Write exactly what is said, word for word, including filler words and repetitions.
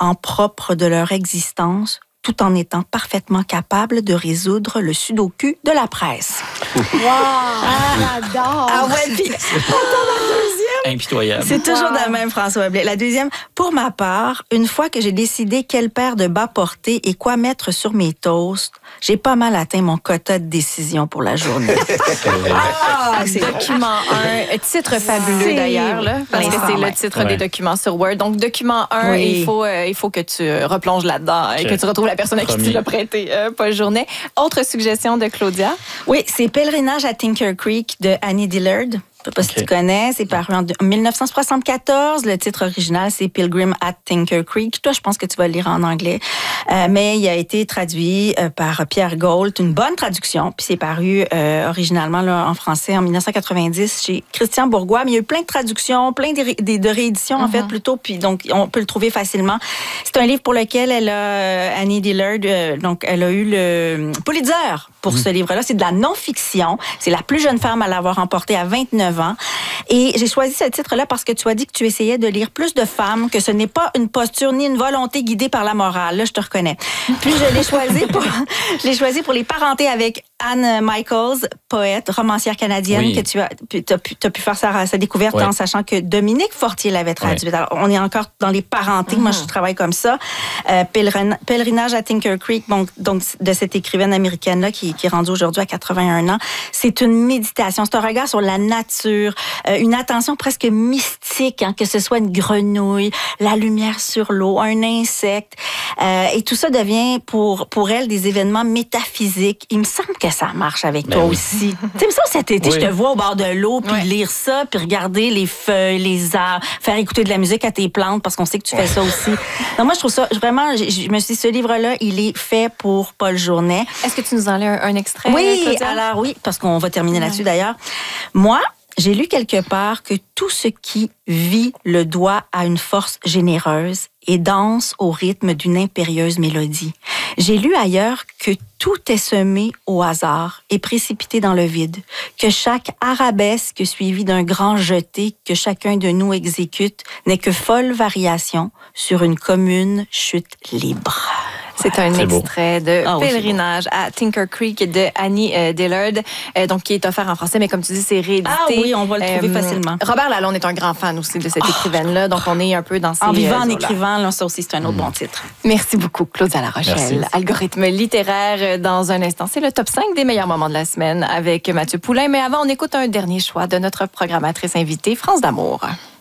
en propre de leur existence, tout en étant parfaitement capables de résoudre le sudoku de la presse. Wow! Ah, j'adore! Ah ouais, puis impitoyable. c'est toujours de la même, François Blais. La deuxième, pour ma part, une fois que j'ai décidé quelle paire de bas porter et quoi mettre sur mes toasts, j'ai pas mal atteint mon quota de décision pour la journée. Ah, document un, titre fabuleux C'est d'ailleurs, là, parce que c'est le titre ouais. des documents sur Word. Donc, document un, Oui. il, faut, euh, il faut que tu replonges là-dedans et Ok. que tu retrouves la personne à qui Promis. tu l'as prêté, euh, Paul Journet. Autre suggestion de Claudia? Oui, c'est Pèlerinage à Tinker Creek de Annie Dillard. Je sais pas si Ok. tu connais, c'est paru en dix-neuf cent soixante-quatorze. Le titre original, c'est Pilgrim at Tinker Creek. Toi, je pense que tu vas le lire en anglais. Euh, mais il a été traduit euh, par Pierre Gault, une bonne traduction. Puis c'est paru euh, originalement là, en français en dix-neuf cent quatre-vingt-dix chez Christian Bourgois. Mais il y a eu plein de traductions, plein de, ré- de, de rééditions, en fait, plutôt. Puis donc, on peut le trouver facilement. C'est un livre pour lequel elle a, euh, Annie Dillard, euh, donc elle a eu le Pulitzer pour ce livre-là. C'est de la non-fiction. C'est la plus jeune femme à l'avoir remporté à vingt-neuf ans. Et j'ai choisi ce titre-là parce que tu as dit que tu essayais de lire plus de femmes, que ce n'est pas une posture ni une volonté guidée par la morale. Là, je te reconnais. Puis je l'ai choisi pour, je l'ai choisi pour les parentés avec Anne Michaels, poète, romancière canadienne, Oui. que tu as, tu as, pu, tu as pu faire sa, sa découverte Ouais. en sachant que Dominique Fortier l'avait traduite. Ouais. Alors, on est encore dans les parentés. Mm-hmm. Moi, je travaille comme ça. Euh, pèlerin, pèlerinage à Tinker Creek, donc, donc de cette écrivaine américaine-là qui, qui est rendue aujourd'hui à quatre-vingt-un ans. C'est une méditation. C'est un regard sur la nature, euh, une attention presque mystique, hein, que ce soit une grenouille, la lumière sur l'eau, un insecte. Euh, et tout ça devient pour, pour elle des événements métaphysiques. Il me semble que ça marche avec ben toi oui. aussi. Tu sais, ça, cet été, oui. je te vois au bord de l'eau, puis oui. lire ça, puis regarder les feuilles, les arbres, faire écouter de la musique à tes plantes, parce qu'on sait que tu fais ça aussi. Donc moi, je trouve ça, vraiment, je, je me suis dit, ce livre-là, il est fait pour Paul Journet. Est-ce que tu nous en lis un, un extrait? Oui, Claudia? alors oui, parce qu'on va terminer ouais. là-dessus d'ailleurs. Moi, j'ai lu quelque part que tout ce qui vit le doigt à une force généreuse et danse au rythme d'une impérieuse mélodie. J'ai lu ailleurs que tout est semé au hasard et précipité dans le vide, que chaque arabesque suivie d'un grand jeté que chacun de nous exécute n'est que folle variation sur une commune chute libre. C'est un c'est extrait beau. de ah, Pèlerinage oui, à Tinker Creek de Annie euh, Dillard, euh, donc qui est offert en français, mais comme tu dis, c'est réédité. Ah oui, on va le trouver euh, facilement. Robert Lalonde est un grand fan aussi de cette oh, écrivaine-là, donc on est un peu dans ces... En vivant, euh, en écrivant, là, ça aussi, c'est un autre mmh. bon titre. Merci beaucoup, Claudia La Rochelle. Merci. Algorithme littéraire, dans un instant, c'est le top cinq des meilleurs moments de la semaine avec Mathieu Poulain, mais avant, on écoute un dernier choix de notre programmatrice invitée, France d'Amour.